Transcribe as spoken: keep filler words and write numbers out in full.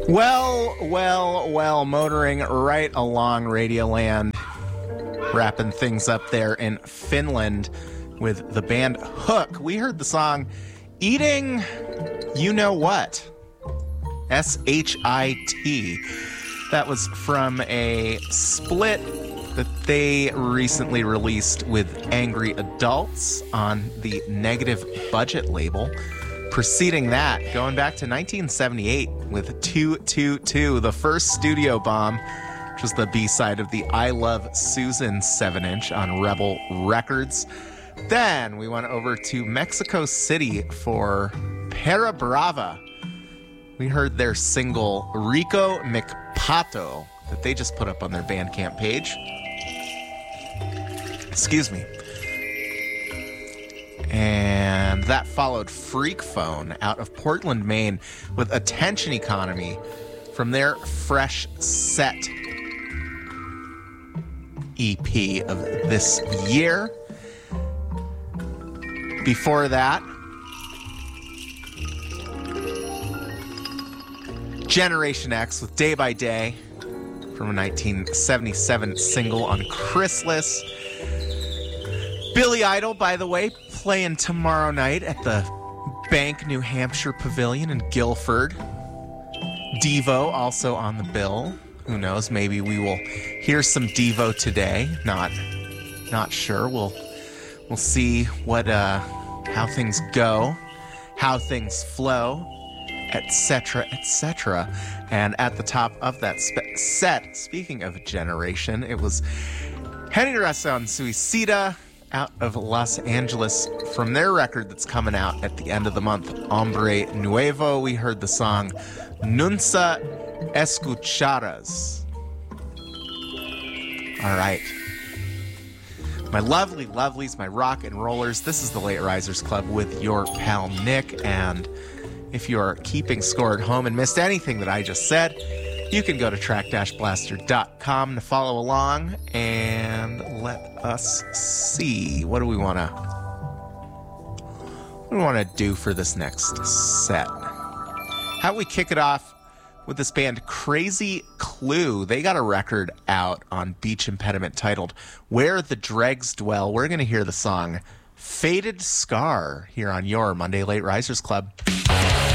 Well, well, well, motoring right along Radioland, wrapping things up there in Finland with the band Hook. We heard the song Eating You Know What, S H I T. That was from a split that they recently released with Angry Adults on the Negative Budget label. Preceding that, going back to nineteen seventy-eight with two two two, the first studio bomb, which was the B-side of the I Love Susan seven inch on Rebel Records. Then we went over to Mexico City for Para Brava. We heard their single Rico McPato that they just put up on their Bandcamp page. Excuse me. And that followed Freak Phone out of Portland, Maine with Attention Economy from their Fresh Set E P of this year. Before that, Generation X with Day by Day from a nineteen seventy-seven single on Chrysalis. Billy Idol, by the way, playing tomorrow night at the Bank, New Hampshire Pavilion in Guilford. Devo also on the bill. Who knows? Maybe we will hear some Devo today. Not, not sure. We'll, we'll see what, uh, how things go, how things flow, et cetera, et cetera. And at the top of that spe- set, speaking of generation, it was Generación Suicida out of Los Angeles from their record that's coming out at the end of the month, Hombre Nuevo. We heard the song Nunca Escucharas. All right. My lovely lovelies, my rock and rollers, this is the Late Risers Club with your pal Nick, and if you are keeping score at home and missed anything that I just said, you can go to track dash blaster dot com to follow along, and let us see. What do we want to what do we want to do for this next set? How about we kick it off with this band Crazy Clue? They got a record out on Beach Impediment titled Where the Dregs Dwell. We're going to hear the song Faded Scar here on your Monday Late Risers Club.